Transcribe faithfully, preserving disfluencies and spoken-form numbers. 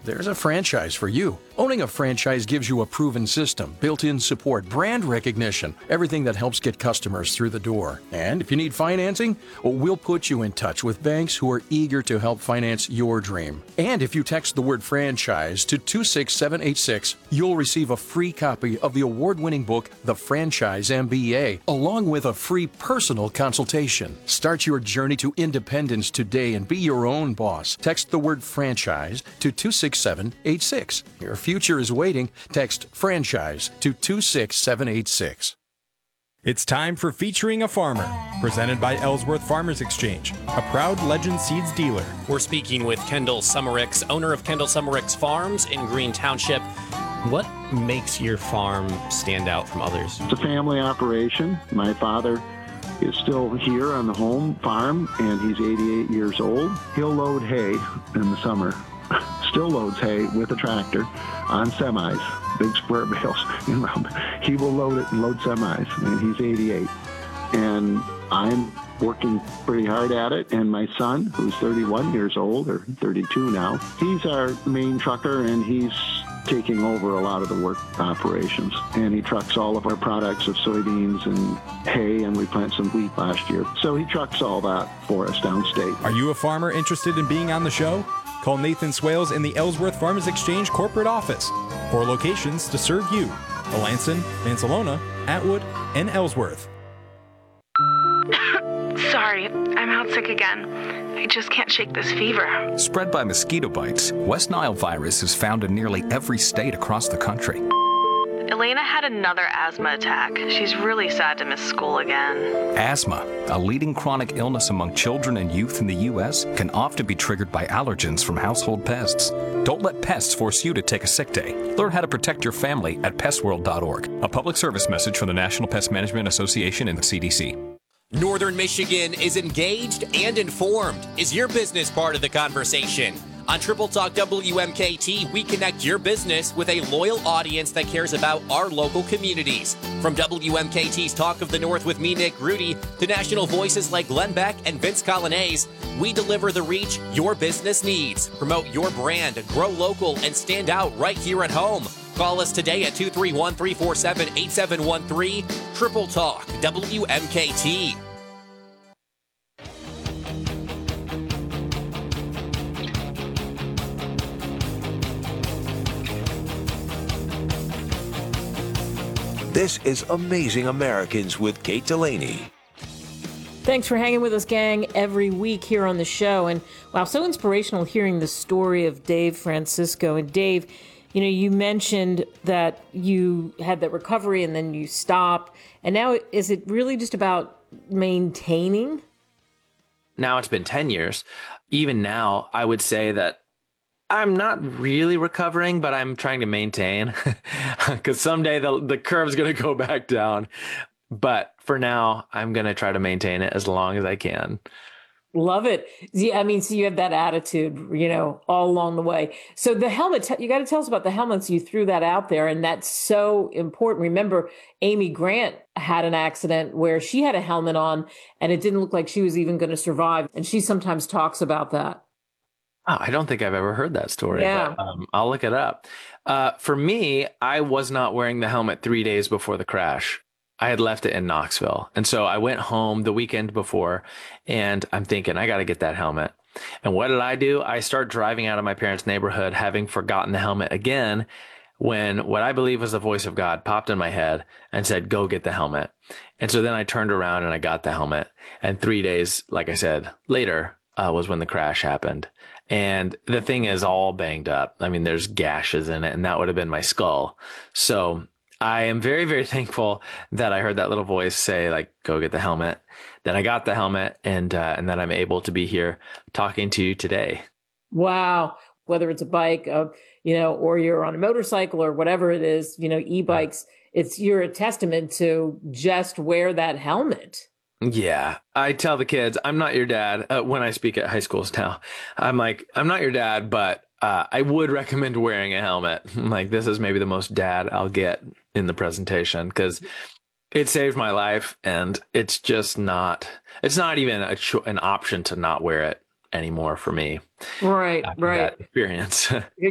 there's a franchise for you. Owning a franchise gives you a proven system, built-in support, brand recognition, everything that helps get customers through the door. And if you need financing, well, we'll put you in touch with banks who are eager to help finance your dream. And if you text the word franchise to two six seven eight six, you'll receive a free copy of the award-winning book, The Franchise M B A, along with a free personal consultation. Start your journey to independence today and be your own boss. Text the word franchise to two six seven eight six. Your future is waiting. Text franchise to two six seven eight six. It's time for Featuring a Farmer, presented by Ellsworth Farmers Exchange, a proud Legend Seeds dealer. We're speaking with Kendall Summericks, owner of Kendall Summericks Farms in Green Township. What makes your farm stand out from others? It's a family operation. My father is still here on the home farm, and he's eighty-eight years old. He'll load hay in the summer. Still loads hay with a tractor on semis, big square bales. You know, he will load it and load semis, and he's eighty-eight. And I'm working pretty hard at it, and my son, who's thirty-one years old, or thirty-two now, he's our main trucker, and he's taking over a lot of the work operations. And he trucks all of our products of soybeans and hay, and we planted some wheat last year. So he trucks all that for us downstate. Are you a farmer interested in being on the show? Call Nathan Swales in the Ellsworth Farmers Exchange corporate office. Four locations to serve you: Alanson, Mansalona, Atwood, and Ellsworth. Sorry, I'm out sick again. I just can't shake this fever. Spread by mosquito bites, West Nile virus is found in nearly every state across the country. Elena had another asthma attack. She's really sad to miss school again. Asthma, a leading chronic illness among children and youth in the U S, can often be triggered by allergens from household pests. Don't let pests force you to take a sick day. Learn how to protect your family at pest world dot org. A public service message from the National Pest Management Association and the C D C. Northern Michigan is engaged and informed. Is your business part of the conversation? On Triple Talk W M K T, we connect your business with a loyal audience that cares about our local communities. From W M K T's Talk of the North with me, Nick Rudy, to national voices like Glenn Beck and Vince Colonnese, we deliver the reach your business needs. Promote your brand, grow local, and stand out right here at home. Call us today at two three one, three four seven, eight seven one three. Triple Talk W M K T. This is Amazing Americans with Kate Delaney. Thanks for hanging with us, gang, every week here on the show. And wow, so inspirational hearing the story of Dave Francisco. And Dave, you know, you mentioned that you had that recovery and then you stopped. And now is it really just about maintaining? Now it's been ten years. Even now, I would say that I'm not really recovering, but I'm trying to maintain because someday the the curve's going to go back down. But for now, I'm going to try to maintain it as long as I can. Love it. Yeah, I mean, so you have that attitude, you know, all along the way. So the helmet, you got to tell us about the helmets. You threw that out there, and that's so important. Remember, Amy Grant had an accident where she had a helmet on, and it didn't look like she was even going to survive. And she sometimes talks about that. Oh, I don't think I've ever heard that story. Yeah. But, um, I'll look it up. Uh, for me, I was not wearing the helmet three days before the crash. I had left it in Knoxville. And so I went home the weekend before, and I'm thinking, I got to get that helmet. And what did I do? I start driving out of my parents' neighborhood, having forgotten the helmet again, when what I believe was the voice of God popped in my head and said, go get the helmet. And so then I turned around and I got the helmet. And three days, like I said, later uh, was when the crash happened. And the thing is all banged up. I mean, there's gashes in it, and that would have been my skull. So I am very, very thankful that I heard that little voice say, like, go get the helmet. Then I got the helmet, and uh, and then I'm able to be here talking to you today. Wow. Whether it's a bike, uh, you know, or you're on a motorcycle or whatever it is, you know, e-bikes, it's you're a testament to just wear that helmet. Yeah, I tell the kids, I'm not your dad. Uh, when I speak at high schools now, I'm like, I'm not your dad, but uh, I would recommend wearing a helmet. Like, this is maybe the most dad I'll get in the presentation because it saved my life. And it's just not, it's not even a cho- an option to not wear it anymore for me. Right, after right. that experience.